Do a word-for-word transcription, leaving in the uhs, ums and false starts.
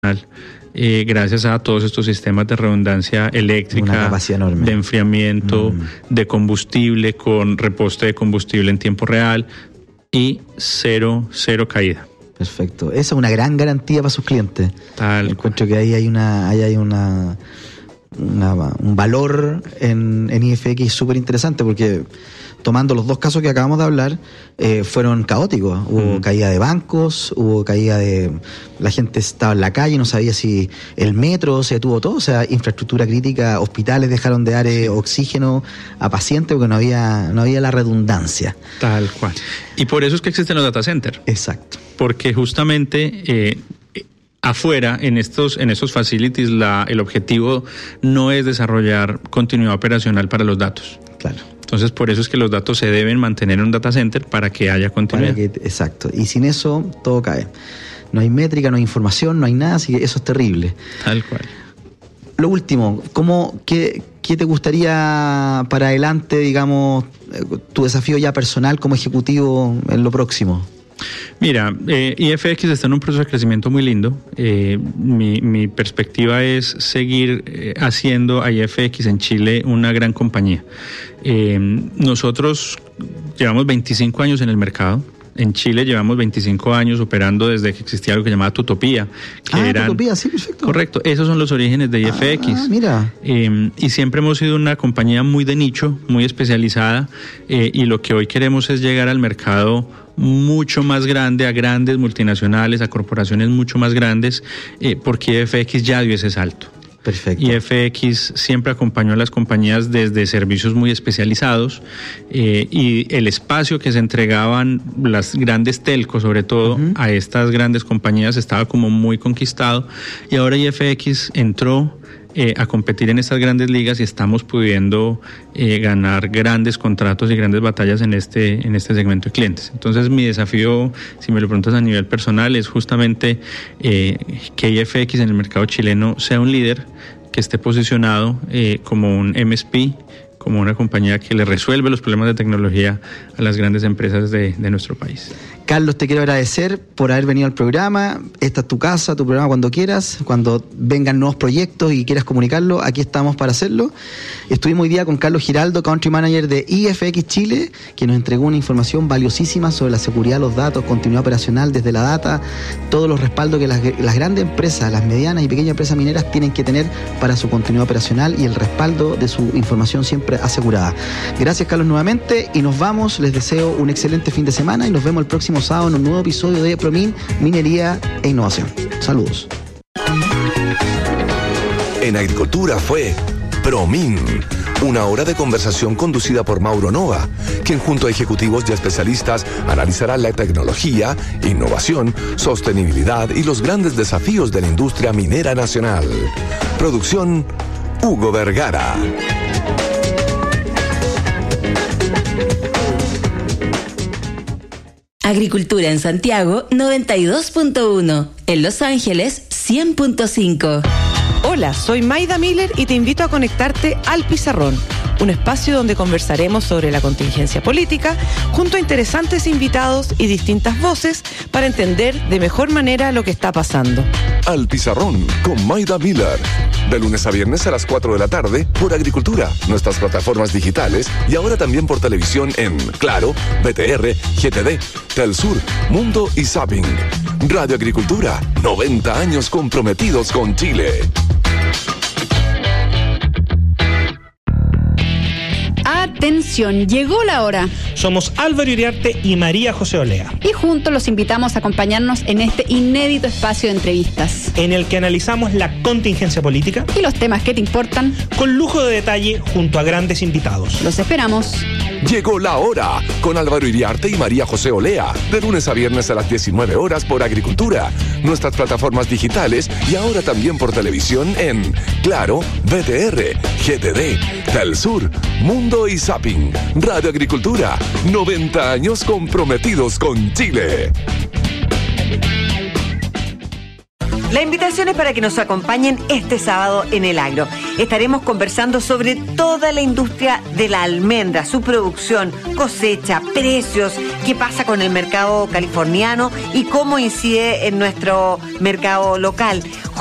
Eh, gracias a todos estos sistemas de redundancia eléctrica, de enfriamiento, mm. de combustible, con reposte de combustible en tiempo real y cero, cero caída. Perfecto. Esa es una gran garantía para sus clientes. Tal Encuentro que ahí hay una, ahí hay una, una un valor en, en I F X súper interesante, porque tomando los dos casos que acabamos de hablar, eh, fueron caóticos. Hubo mm. caída de bancos, hubo caída de... La gente estaba en la calle, no sabía si el metro se detuvo todo, o sea, infraestructura crítica, hospitales dejaron de dar eh, oxígeno a pacientes porque no había, no había la redundancia. Tal cual. Y por eso es que existen los data centers. Exacto. Porque justamente... Eh, Afuera, en estos, en estos facilities, la, el objetivo no es desarrollar continuidad operacional para los datos. Claro. Entonces, por eso es que los datos se deben mantener en un data center para que haya continuidad. Para que, exacto. Y sin eso, todo cae. No hay métrica, no hay información, no hay nada, así que eso es terrible. Tal cual. Lo último, ¿cómo, qué, qué te gustaría para adelante, digamos, tu desafío ya personal como ejecutivo en lo próximo? Mira, eh, I F X está en un proceso de crecimiento muy lindo. Eh, mi, mi perspectiva es seguir eh, haciendo a I F X en Chile una gran compañía. Eh, nosotros llevamos veinticinco años en el mercado. En Chile llevamos veinticinco años operando desde que existía algo que llamaba Tutopía. Que ah, eran, Tutopía, sí, perfecto. Correcto, esos son los orígenes de I F X. Ah, mira. Eh, y siempre hemos sido una compañía muy de nicho, muy especializada, eh, y lo que hoy queremos es llegar al mercado mucho más grande, a grandes multinacionales, a corporaciones mucho más grandes, eh, porque I F X ya dio ese salto. Perfecto. I F X siempre acompañó a las compañías desde servicios muy especializados, eh, y el espacio que se entregaban las grandes telcos, sobre todo, uh-huh. a estas grandes compañías, estaba como muy conquistado, y ahora I F X entró Eh, a competir en estas grandes ligas y estamos pudiendo eh, ganar grandes contratos y grandes batallas en este, en este segmento de clientes. Entonces mi desafío, si me lo preguntas a nivel personal, es justamente eh, que I F X en el mercado chileno sea un líder, que esté posicionado eh, como un M S P, como una compañía que le resuelve los problemas de tecnología a las grandes empresas de, de nuestro país. Carlos, te quiero agradecer por haber venido al programa. Esta es tu casa, tu programa cuando quieras. Cuando vengan nuevos proyectos y quieras comunicarlo, aquí estamos para hacerlo. Estuvimos hoy día con Carlos Giraldo, Country Manager de I F X Chile, que nos entregó una información valiosísima sobre la seguridad de los datos, continuidad operacional desde la data, todos los respaldos que las, las grandes empresas, las medianas y pequeñas empresas mineras tienen que tener para su continuidad operacional y el respaldo de su información siempre asegurada. Gracias, Carlos, nuevamente, y nos vamos. Les deseo un excelente fin de semana y nos vemos el próximo sábado en un nuevo episodio de Promin, Minería e Innovación. Saludos. En Agricultura fue Promin, una hora de conversación conducida por Mauro Nova, quien junto a ejecutivos y especialistas analizará la tecnología, innovación, sostenibilidad y los grandes desafíos de la industria minera nacional. Producción Hugo Vergara. Agricultura en Santiago noventa y dos punto uno, en Los Ángeles cien punto cinco. Hola, soy Maida Miller y te invito a conectarte al Pizarrón, un espacio donde conversaremos sobre la contingencia política junto a interesantes invitados y distintas voces para entender de mejor manera lo que está pasando. Al Pizarrón con Maida Miller, de lunes a viernes a las cuatro de la tarde por Agricultura, nuestras plataformas digitales y ahora también por televisión en Claro, B T R, G T D, Telsur, Mundo y Zapping. Radio Agricultura, noventa años comprometidos con Chile. Atención, llegó la hora. Somos Álvaro Iriarte y María José Olea. Y juntos los invitamos a acompañarnos en este inédito espacio de entrevistas, en el que analizamos la contingencia política y los temas que te importan, con lujo de detalle junto a grandes invitados. Los esperamos. Llegó la hora con Álvaro Iriarte y María José Olea, de lunes a viernes a las diecinueve horas por Agricultura, nuestras plataformas digitales y ahora también por televisión en Claro, B T R, G T D, Telsur, Mundo y Zapping. Radio Agricultura, noventa años comprometidos con Chile. La invitación es para que nos acompañen este sábado en El Agro. Estaremos conversando sobre toda la industria de la almendra, su producción, cosecha, precios, qué pasa con el mercado californiano y cómo incide en nuestro mercado local.